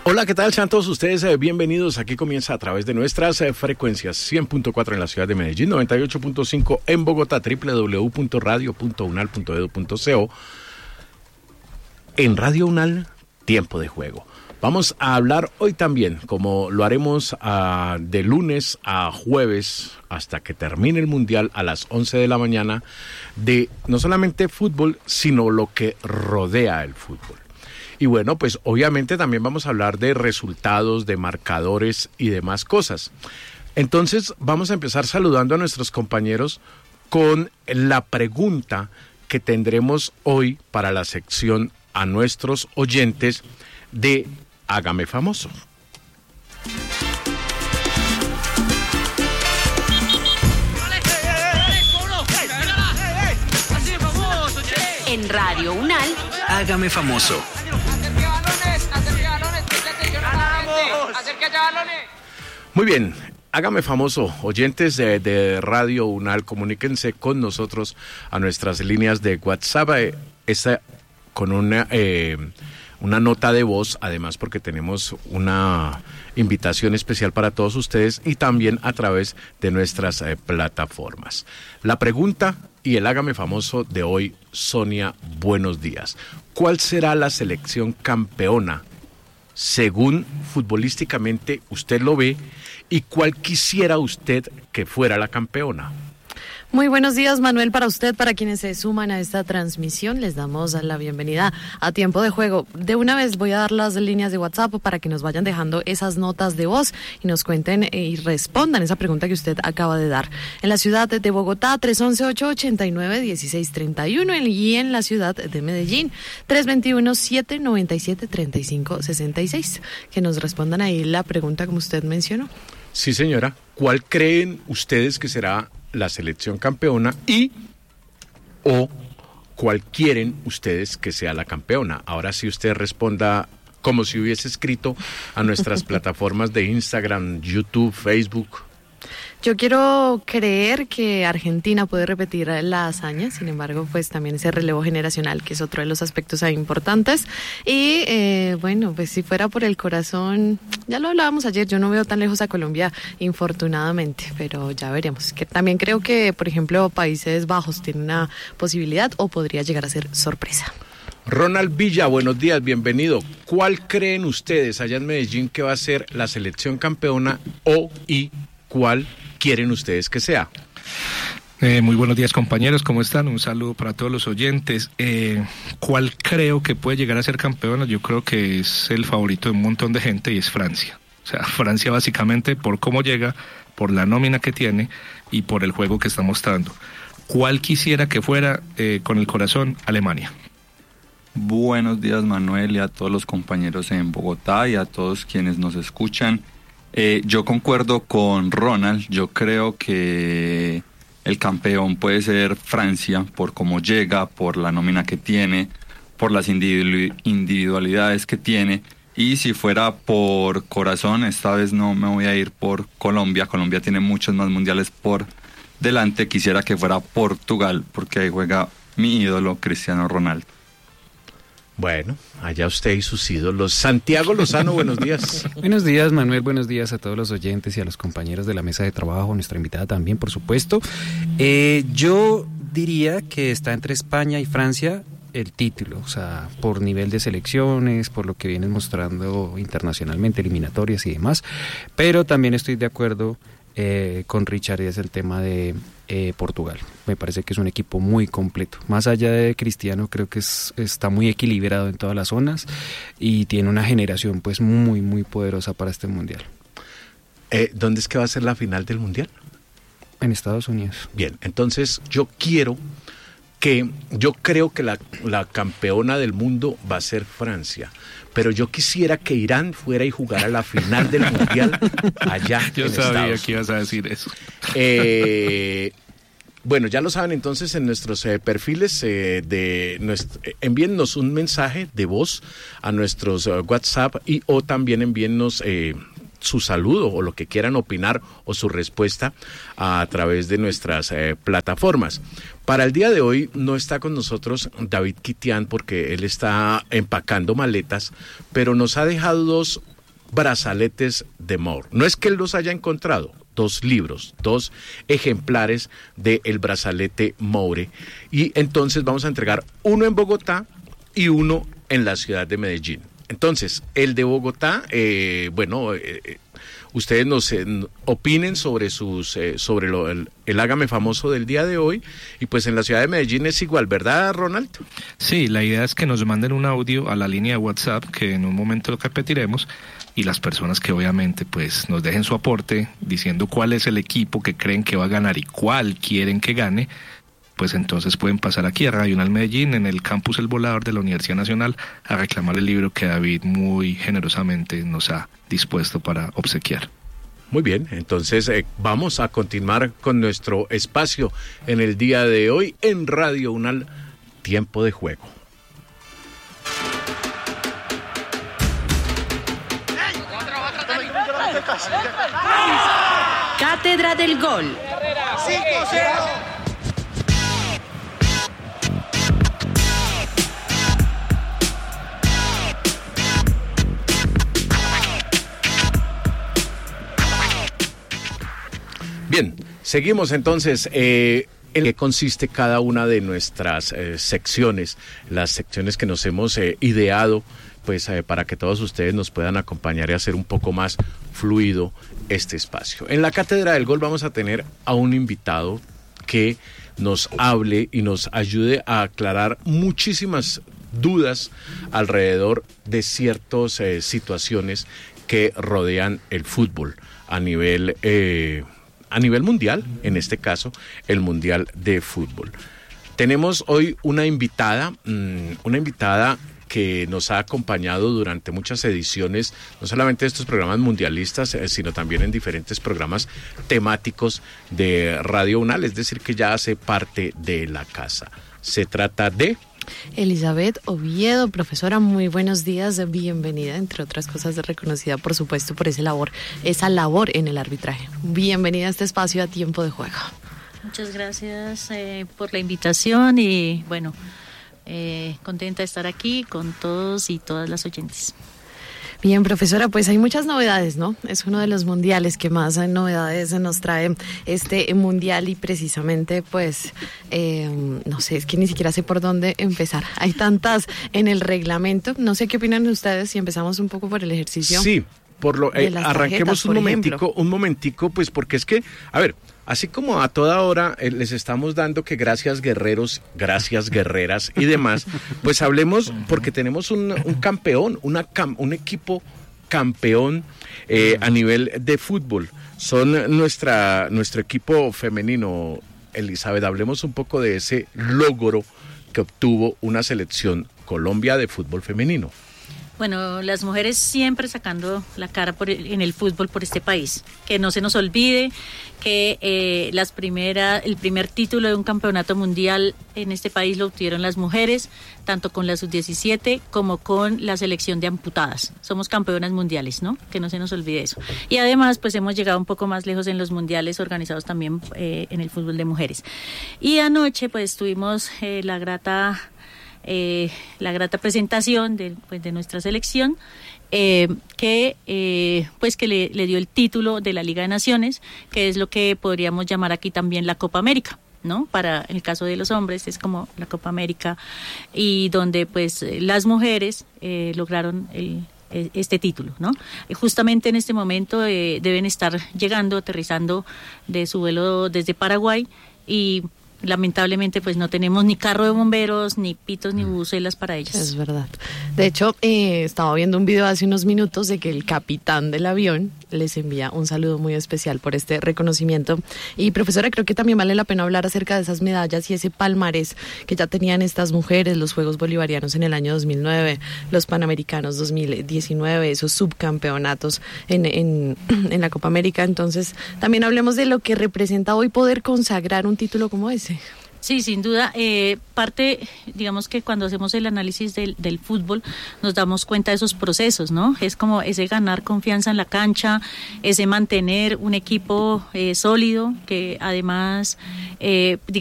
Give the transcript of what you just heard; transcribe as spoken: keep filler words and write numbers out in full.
Hola, ¿qué tal? Sean todos ustedes eh, bienvenidos. Aquí comienza a través de nuestras eh, frecuencias cien punto cuatro en la ciudad de Medellín, noventa y ocho punto cinco en Bogotá, doble u doble u doble u punto radio punto unal punto edu punto co. En Radio Unal, Tiempo de Juego. Vamos a hablar hoy también, como lo haremos uh, de lunes a jueves hasta que termine el Mundial a las once de la mañana, de no solamente fútbol, sino lo que rodea el fútbol. Y bueno, pues obviamente también vamos a hablar de resultados, de marcadores y demás cosas. Entonces vamos a empezar saludando a nuestros compañeros con la pregunta que tendremos hoy para la sección a nuestros oyentes de Hágame Famoso. En Radio Unal, Hágame Famoso. Muy bien, hágame famoso, oyentes de, de Radio Unal, comuníquense con nosotros a nuestras líneas de WhatsApp, eh, esta, con una, eh, una nota de voz, además porque tenemos una invitación especial para todos ustedes y también a través de nuestras eh, plataformas. La pregunta y el hágame famoso de hoy, Sonia, buenos días. ¿Cuál será la selección campeona según futbolísticamente usted lo ve, y cuál quisiera usted que fuera la campeona? Muy buenos días, Manuel, para usted, para quienes se suman a esta transmisión, les damos la bienvenida a Tiempo de Juego. De una vez voy a dar las líneas de WhatsApp para que nos vayan dejando esas notas de voz y nos cuenten y respondan esa pregunta que usted acaba de dar. En la ciudad de Bogotá, tres once, ocho ochenta y nueve, dieciséis treinta y uno, y en la ciudad de Medellín, tres veintiuno, siete noventa y siete, treinta y cinco sesenta y seis. Que nos respondan ahí la pregunta como usted mencionó. Sí, señora. ¿Cuál creen ustedes que será la selección campeona y o cuál quieren ustedes que sea la campeona? Ahora sí usted responda como si hubiese escrito a nuestras plataformas de Instagram, YouTube, Facebook. Yo quiero creer que Argentina puede repetir la hazaña, sin embargo, pues también ese relevo generacional, que es otro de los aspectos ahí importantes. Y eh, bueno, pues si fuera por el corazón, ya lo hablábamos ayer, yo no veo tan lejos a Colombia, infortunadamente, pero ya veremos. Que también creo que, por ejemplo, Países Bajos tiene una posibilidad o podría llegar a ser sorpresa. Ronald Villa, buenos días, bienvenido. ¿Cuál creen ustedes allá en Medellín que va a ser la selección campeona o y cuál quieren ustedes que sea? Eh, muy buenos días, compañeros, ¿cómo están? Un saludo para todos los oyentes. Eh, ¿Cuál creo que puede llegar a ser campeona? Yo creo que es el favorito de un montón de gente y es Francia. O sea, Francia básicamente por cómo llega, por la nómina que tiene y por el juego que está mostrando. ¿Cuál quisiera que fuera, eh, con el corazón, Alemania? Buenos días, Manuel, y a todos los compañeros en Bogotá y a todos quienes nos escuchan. Eh, yo concuerdo con Ronald, yo creo que el campeón puede ser Francia por cómo llega, por la nómina que tiene, por las individu- individualidades que tiene, y si fuera por corazón, esta vez no me voy a ir por Colombia, Colombia tiene muchos más mundiales por delante, quisiera que fuera Portugal, porque ahí juega mi ídolo Cristiano Ronaldo. Bueno, allá usted y sus ídolos. Santiago Lozano, buenos días. Buenos días, Manuel, buenos días a todos los oyentes y a los compañeros de la mesa de trabajo, nuestra invitada también, por supuesto. Eh, yo diría que está entre España y Francia el título, o sea, por nivel de selecciones, por lo que vienen mostrando internacionalmente, eliminatorias y demás, pero también estoy de acuerdo eh, con Richard y es el tema de eh, Portugal. Me parece que es un equipo muy completo. Más allá de Cristiano, creo que es, está muy equilibrado en todas las zonas y tiene una generación pues muy, muy poderosa para este mundial. Eh, ¿Dónde es que va a ser la final del mundial? En Estados Unidos. Bien, entonces yo quiero que, yo creo que la, la campeona del mundo va a ser Francia, pero yo quisiera que Irán fuera y jugara la final del mundial allá yo en sabía Estados que ibas a decir eso. Eh, bueno, ya lo saben entonces en nuestros eh, perfiles eh, de nuestro, eh, envíennos un mensaje de voz a nuestros uh, WhatsApp y o también envíennos eh, su saludo o lo que quieran opinar o su respuesta a través de nuestras eh, plataformas. Para el día de hoy no está con nosotros David Kitian porque él está empacando maletas, pero nos ha dejado dos brazaletes de Moore. No es que él los haya encontrado, dos libros, dos ejemplares del brazalete Moure. Y entonces vamos a entregar uno en Bogotá y uno en la ciudad de Medellín. Entonces, el de Bogotá, eh, bueno, eh, ustedes nos eh, opinen sobre sus eh, sobre lo, el, el Hágame Famoso del día de hoy, y pues en la ciudad de Medellín es igual, ¿verdad, Ronald? Sí, la idea es que nos manden un audio a la línea de WhatsApp, que en un momento lo repetiremos, y las personas que obviamente pues nos dejen su aporte diciendo cuál es el equipo que creen que va a ganar y cuál quieren que gane, pues entonces pueden pasar aquí a Radio Unal Medellín, en el campus El Volador de la Universidad Nacional, a reclamar el libro que David muy generosamente nos ha dispuesto para obsequiar. Muy bien, entonces eh, vamos a continuar con nuestro espacio en el día de hoy en Radio Unal, Tiempo de Juego. Cátedra del Gol. cinco cero. Bien, seguimos entonces. Eh, ¿En qué consiste cada una de nuestras eh, secciones? Las secciones que nos hemos eh, ideado, pues eh, para que todos ustedes nos puedan acompañar y hacer un poco más fluido este espacio. En la Cátedra del Gol vamos a tener a un invitado que nos hable y nos ayude a aclarar muchísimas dudas alrededor de ciertas eh, situaciones que rodean el fútbol a nivel eh, a nivel mundial, en este caso, el Mundial de Fútbol. Tenemos hoy una invitada, mmm, una invitada que nos ha acompañado durante muchas ediciones, no solamente de estos programas mundialistas, eh, sino también en diferentes programas temáticos de Radio Unal, es decir, que ya hace parte de la casa. Se trata de... Elizabeth Oviedo, profesora, muy buenos días, bienvenida, entre otras cosas reconocida por supuesto por esa labor, esa labor en el arbitraje. Bienvenida a este espacio a Tiempo de Juego. Muchas gracias eh, por la invitación y bueno, eh, contenta de estar aquí con todos y todas las oyentes. Bien, profesora, pues hay muchas novedades, ¿no? Es uno de los mundiales que más novedades nos trae este mundial y precisamente, pues, eh, no sé, es que ni siquiera sé por dónde empezar. Hay tantas en el reglamento. No sé qué opinan ustedes si empezamos un poco por el ejercicio. Sí, por lo eh, tarjetas, arranquemos un momentico, ejemplo. un momentico, pues porque es que, a ver, así como a toda hora eh, les estamos dando que gracias guerreros, gracias guerreras y demás, pues hablemos porque tenemos un, un campeón, una cam, un equipo campeón eh, a nivel de fútbol. Son nuestra nuestro equipo femenino. Elizabeth, hablemos un poco de ese logro que obtuvo una selección Colombia de fútbol femenino. Bueno, las mujeres siempre sacando la cara por el, en el fútbol por este país. Que no se nos olvide que eh, las primera, el primer título de un campeonato mundial en este país lo obtuvieron las mujeres, tanto con la sub diecisiete como con la selección de amputadas. Somos campeonas mundiales, ¿no? Que no se nos olvide eso. Y además, pues hemos llegado un poco más lejos en los mundiales organizados también eh, en el fútbol de mujeres. Y anoche, pues tuvimos eh, la grata... Eh, la grata presentación de, pues, de nuestra selección eh, que eh, pues que le, le dio el título de la Liga de Naciones, que es lo que podríamos llamar aquí también la Copa América, ¿no? Para el caso de los hombres es como la Copa América, y donde pues las mujeres eh, lograron el este título, ¿no? Y justamente en este momento eh, deben estar llegando, aterrizando de su vuelo desde Paraguay, y lamentablemente pues no tenemos ni carro de bomberos, ni pitos, ni bucelas para ellas. Es verdad. De hecho, eh, estaba viendo un video hace unos minutos de que el capitán del avión les envía un saludo muy especial por este reconocimiento. Y profesora, creo que también vale la pena hablar acerca de esas medallas y ese palmarés que ya tenían estas mujeres, los Juegos Bolivarianos en el año dos mil nueve, los Panamericanos dos mil diecinueve, esos subcampeonatos en, en, en la Copa América. Entonces, también hablemos de lo que representa hoy poder consagrar un título como ese. Sí, sin duda. Eh, parte, digamos que cuando hacemos el análisis del, del fútbol, nos damos cuenta de esos procesos, ¿no? Es como ese ganar confianza en la cancha, ese mantener un equipo eh, sólido, que además, eh, digamos,